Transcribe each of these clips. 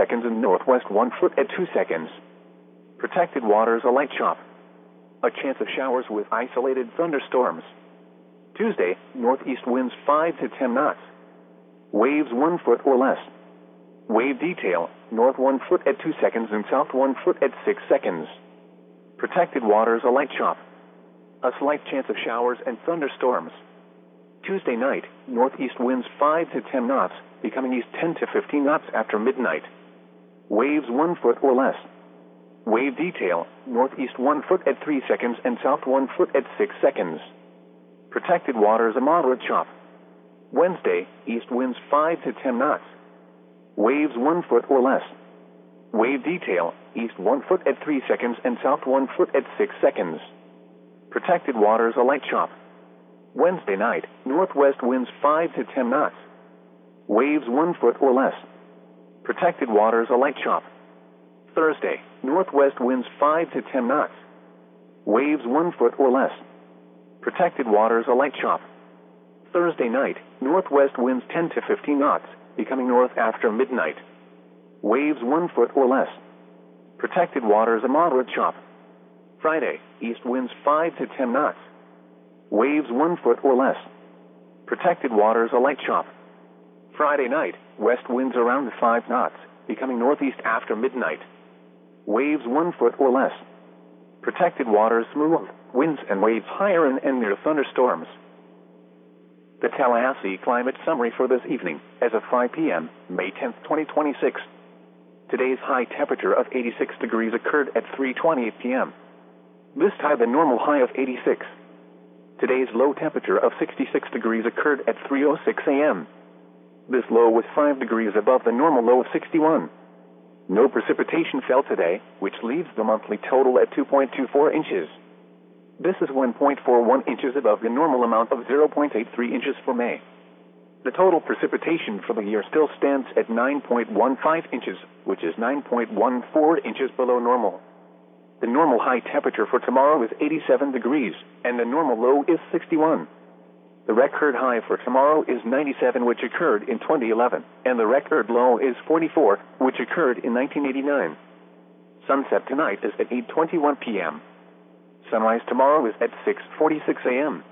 seconds and northwest 1 foot at 2 seconds. Protected waters a light chop. A chance of showers with isolated thunderstorms. Tuesday, northeast winds 5 to 10 knots. Waves 1 foot or less. Wave detail, north 1 foot at 2 seconds and south 1 foot at 6 seconds. Protected waters a light chop. A slight chance of showers and thunderstorms. Tuesday night, northeast winds 5 to 10 knots, becoming east 10 to 15 knots after midnight. Waves 1 foot or less. Wave detail, northeast 1 foot at 3 seconds and south 1 foot at 6 seconds. Protected waters a moderate chop. Wednesday, east winds 5 to 10 knots. Waves 1 foot or less. Wave detail, east 1 foot at 3 seconds and south 1 foot at 6 seconds. Protected waters a light chop. Wednesday night, northwest winds 5 to 10 knots. Waves 1 foot or less. Protected waters a light chop. Thursday, northwest winds 5 to 10 knots. Waves 1 foot or less. Protected waters a light chop. Thursday night, northwest winds 10 to 15 knots, becoming north after midnight. Waves 1 foot or less. Protected waters a moderate chop. Friday, east winds 5 to 10 knots. Waves 1 foot or less. Protected waters a light chop. Friday night, west winds around 5 knots, becoming northeast after midnight. Waves 1 foot or less. Protected waters smooth, winds and waves higher and near thunderstorms. The Tallahassee climate summary for this evening, as of 5 p.m., May 10, 2026. Today's high temperature of 86 degrees occurred at 3:28 p.m. This tied the normal high of 86. Today's low temperature of 66 degrees occurred at 3:06 a.m. This low was 5 degrees above the normal low of 61. No precipitation fell today, which leaves the monthly total at 2.24 inches. This is 1.41 inches above the normal amount of 0.83 inches for May. The total precipitation for the year still stands at 9.15 inches, which is 9.14 inches below normal. The normal high temperature for tomorrow is 87 degrees, and the normal low is 61. The record high for tomorrow is 97, which occurred in 2011, and the record low is 44, which occurred in 1989. Sunset tonight is at 8:21 p.m. Sunrise tomorrow is at 6:46 a.m.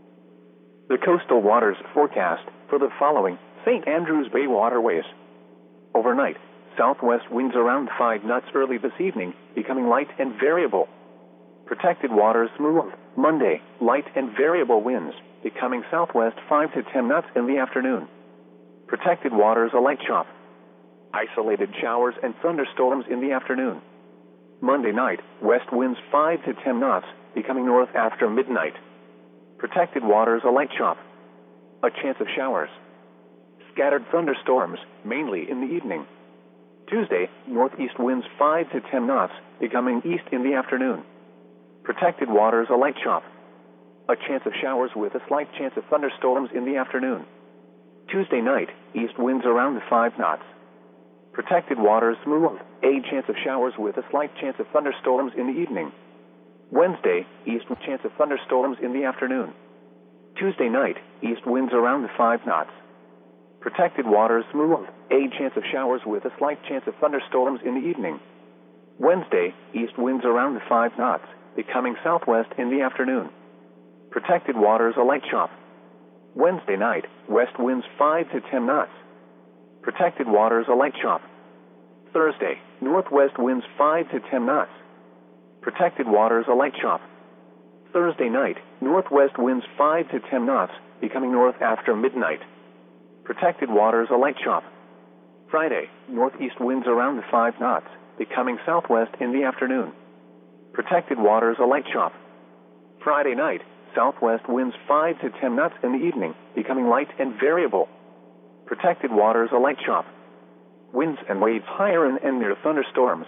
The coastal waters forecast for the following St. Andrews Bay waterways. Overnight, southwest winds around 5 knots early this evening, becoming light and variable. Protected waters smooth. Monday, light and variable winds, becoming southwest 5 to 10 knots in the afternoon. Protected waters a light chop. Isolated showers and thunderstorms in the afternoon. Monday night, west winds 5 to 10 knots, becoming north after midnight. Protected waters a light chop. A chance of showers. Scattered thunderstorms, mainly in the evening. Tuesday, northeast winds 5 to 10 knots, becoming east in the afternoon. Protected waters a light chop. A chance of showers with a slight chance of thunderstorms in the afternoon. Tuesday night, east winds around 5 knots. Protected waters smooth, a chance of showers with a slight chance of thunderstorms in the evening. Wednesday, east chance of thunderstorms in the afternoon. Tuesday night, east winds around 5 knots. Protected waters smooth, a chance of showers with a slight chance of thunderstorms in the evening. Wednesday, east winds around 5 knots, becoming southwest in the afternoon. Protected waters a light chop. Wednesday night, west winds 5 to 10 knots. Protected waters a light chop. Thursday, northwest winds 5 to 10 knots. Protected waters a light chop. Thursday night, northwest winds 5 to 10 knots, becoming north after midnight. Protected waters a light chop. Friday, northeast winds around 5 knots, becoming southwest in the afternoon. Protected waters a light chop. Friday night, southwest winds 5 to 10 knots in the evening, becoming light and variable. Protected waters a light chop. Winds and waves higher and near thunderstorms.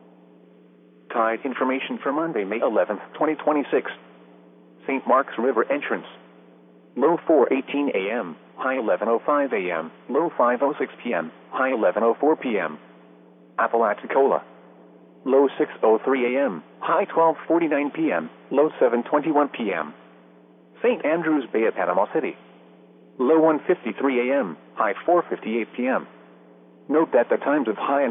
Tide information for Monday, May 11, 2026. St. Mark's River entrance. Low 4:18 a.m., high 11:05 a.m., low 5:06 p.m., high 11:04 p.m. Apalachicola. Low 6:03 a.m., high 12:49 p.m., low 7:21 p.m. St. Andrews Bay at Panama City. Low 1:53 a.m., high 4:58 p.m. Note that the times of high and